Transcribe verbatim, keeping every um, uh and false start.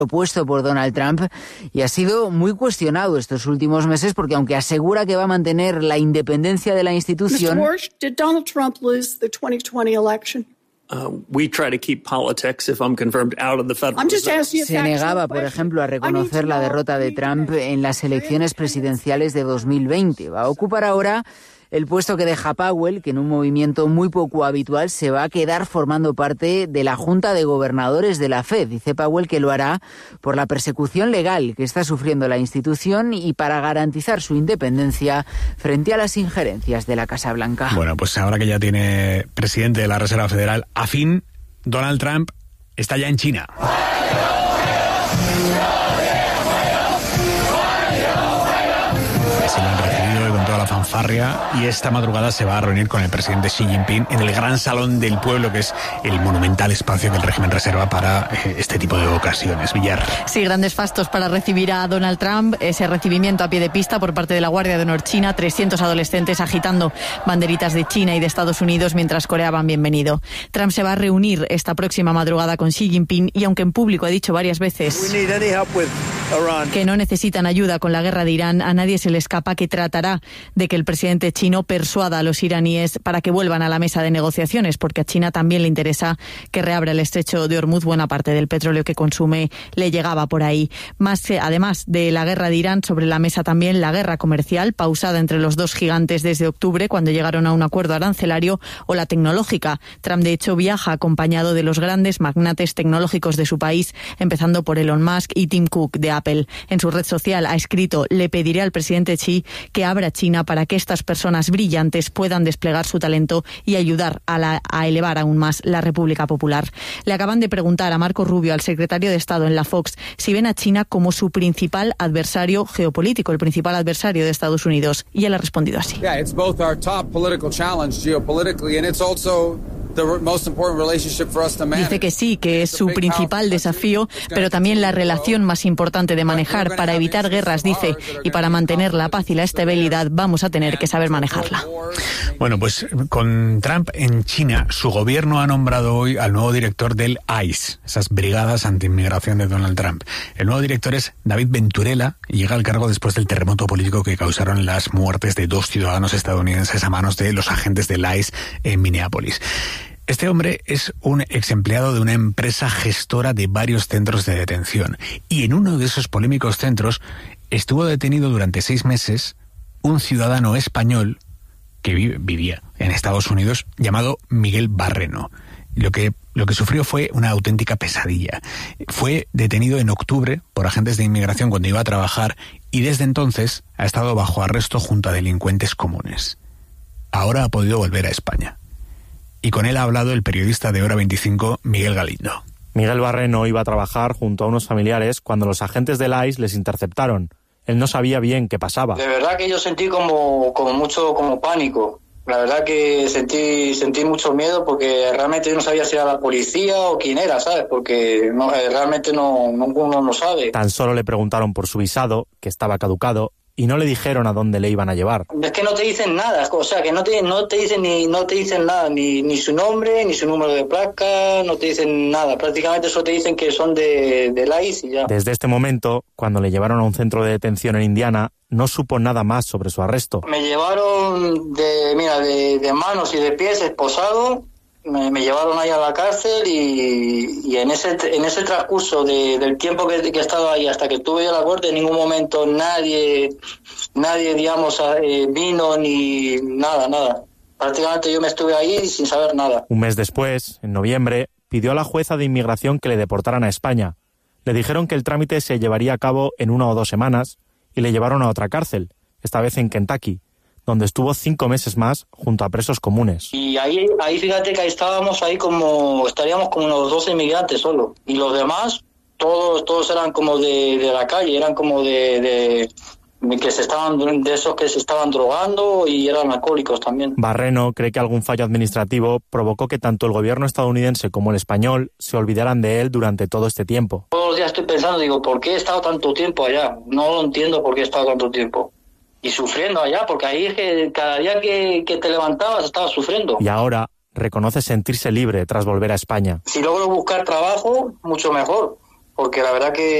propuesto por Donald Trump y ha sido muy cuestionado estos últimos meses porque aunque asegura que va a mantener la independencia de la institución... mister Walsh, did Donald Trump lose the twenty twenty election? Uh, we try to keep politics if I'm confirmed out of the federal. Se negaba, por ejemplo, a reconocer la derrota de Trump en las elecciones presidenciales de dos mil veinte. Va a ocupar ahora el puesto que deja Powell, que en un movimiento muy poco habitual se va a quedar formando parte de la Junta de Gobernadores de la Fed. Dice Powell que lo hará por la persecución legal que está sufriendo la institución y para garantizar su independencia frente a las injerencias de la Casa Blanca. Bueno, pues ahora que ya tiene presidente de la Reserva Federal, a fin, Donald Trump está ya en China. Se lo han recibido con toda la fanfarria y esta madrugada se va a reunir con el presidente Xi Jinping en el Gran Salón del Pueblo, que es el monumental espacio que el régimen reserva para eh, este tipo de ocasiones. Villar. Sí, grandes fastos para recibir a Donald Trump, ese recibimiento a pie de pista por parte de la Guardia de Honor China, trescientos adolescentes agitando banderitas de China y de Estados Unidos mientras coreaban bienvenido. Trump se va a reunir esta próxima madrugada con Xi Jinping y aunque en público ha dicho varias veces que no necesitan ayuda con la guerra de Irán, a nadie se le escapa que tratará de que el presidente chino persuada a los iraníes para que vuelvan a la mesa de negociaciones, porque a China también le interesa que reabra el estrecho de Hormuz. Buena parte del petróleo que consume le llegaba por ahí. Más, además de la guerra de Irán, sobre la mesa también la guerra comercial, pausada entre los dos gigantes desde octubre, cuando llegaron a un acuerdo arancelario, o la tecnológica. Trump, de hecho, viaja acompañado de los grandes magnates tecnológicos de su país, empezando por Elon Musk y Tim Cook de Apple. En su red social ha escrito: le pediré al presidente Xi que abra China para que estas personas brillantes puedan desplegar su talento y ayudar a, la, a elevar aún más la República Popular. Le acaban de preguntar a Marco Rubio, al secretario de Estado en la Fox, si ven a China como su principal adversario geopolítico, el principal adversario de Estados Unidos, y él ha respondido así. Yeah, it's both our top political challenge geopolitically and it's also Dice que sí, que es su principal desafío, pero también la relación más importante de manejar. Para evitar guerras, dice, y para mantener la paz y la estabilidad vamos a tener que saber manejarla. Bueno, pues con Trump en China, su gobierno ha nombrado hoy al nuevo director del I C E, esas brigadas anti-inmigración de Donald Trump. El nuevo director es David Venturella y llega al cargo después del terremoto político que causaron las muertes de dos ciudadanos estadounidenses a manos de los agentes del I C E en Minneapolis. Este hombre es un ex empleado de una empresa gestora de varios centros de detención y en uno de esos polémicos centros estuvo detenido durante seis meses un ciudadano español que vive, vivía en Estados Unidos llamado Miguel Barreno. Lo que, lo que sufrió fue una auténtica pesadilla. Fue detenido en octubre por agentes de inmigración cuando iba a trabajar y desde entonces ha estado bajo arresto junto a delincuentes comunes. Ahora ha podido volver a España. Y con él ha hablado el periodista de Hora veinticinco, Miguel Galindo. Miguel Barreno iba a trabajar junto a unos familiares cuando los agentes del I C E les interceptaron. Él no sabía bien qué pasaba. De verdad que yo sentí como, como mucho como pánico. La verdad que sentí sentí mucho miedo porque realmente yo no sabía si era la policía o quién era, ¿sabes? Porque no, realmente no, no uno no sabe. Tan solo le preguntaron por su visado, que estaba caducado, y no le dijeron a dónde le iban a llevar. Es que no te dicen nada, o sea, que no te, no te dicen ni no te dicen nada, ni, ni su nombre, ni su número de placa, no te dicen nada. Prácticamente solo te dicen que son de, de la I C E y ya. Desde este momento, cuando le llevaron a un centro de detención en Indiana, no supo nada más sobre su arresto. Me llevaron de, mira, de, de manos y de pies esposado. Me, me llevaron ahí a la cárcel y, y en ese en ese transcurso de, del tiempo que, que he estado ahí hasta que estuve a la corte, en ningún momento nadie, nadie digamos, eh, vino ni nada, nada. Prácticamente yo me estuve ahí sin saber nada. Un mes después, en noviembre, pidió a la jueza de inmigración que le deportaran a España. Le dijeron que el trámite se llevaría a cabo en una o dos semanas y le llevaron a otra cárcel, esta vez en Kentucky, donde estuvo cinco meses más junto a presos comunes. Y ahí, ahí fíjate que ahí estábamos ahí como, estaríamos como unos doce inmigrantes solo. Y los demás, todos todos eran como de, de la calle, eran como de, de, de que se estaban, de esos que se estaban drogando y eran alcohólicos también. Barreno cree que algún fallo administrativo provocó que tanto el gobierno estadounidense como el español se olvidaran de él durante todo este tiempo. Todos los días estoy pensando, digo, ¿por qué he estado tanto tiempo allá? No lo entiendo por qué he estado tanto tiempo. Y sufriendo allá, porque ahí es que cada día que, que te levantabas estabas sufriendo. Y ahora reconoce sentirse libre tras volver a España. Si logro buscar trabajo, mucho mejor, porque la verdad que